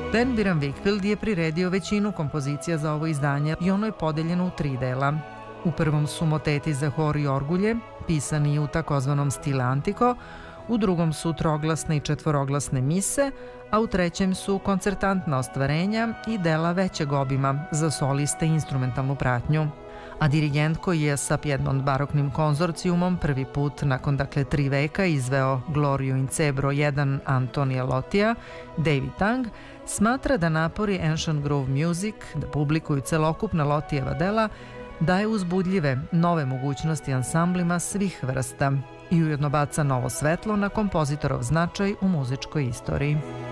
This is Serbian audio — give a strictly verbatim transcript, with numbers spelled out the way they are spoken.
Ben Biram Wakefield je priredio većinu kompozicija za ovo izdanje i ono je podeljeno u tri dela. U prvom su moteti za hor i orgulje, pisani u takozvanom stile antiko, u drugom su troglasne i četvoroglasne mise, a u trećem su koncertantna ostvarenja i dela većeg obima za soliste i instrumentalnu pratnju. A dirigent koji je sa Piedmont baroknim konzorcijumom prvi put nakon dakle tri veka izveo Gloriju in C broj jedan Antonija Lotija, David Tang, smatra da napori Ancient Grove Music da publikuju celokupna Lotijeva dela daje uzbudljive nove mogućnosti ansamblima svih vrsta i ujedno baca novo svetlo na kompozitorov značaj u muzičkoj istoriji.